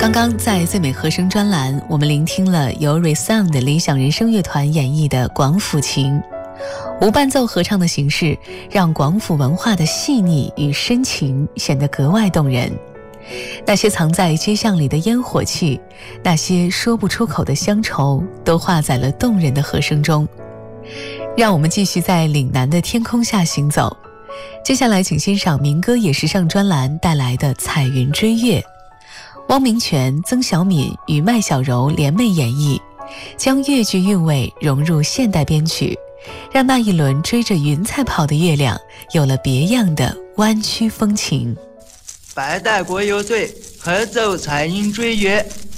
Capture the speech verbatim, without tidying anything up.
刚刚在最美和声专栏，我们聆听了由 Resound 的理想人声乐团演绎的广府琴。无伴奏合唱的形式让广府文化的细腻与深情显得格外动人。那些藏在街巷里的烟火气，那些说不出口的乡愁，都化在了动人的和声中。让我们继续在岭南的天空下行走。接下来请欣赏民歌也时尚专栏带来的《彩云追月》。汪明荃、曾小敏与麦小柔联袂演绎，将越剧韵味融入现代编曲，让那一轮追着云彩跑的月亮有了别样的弯曲风情。 白带过有嘴，喝走彩云追月，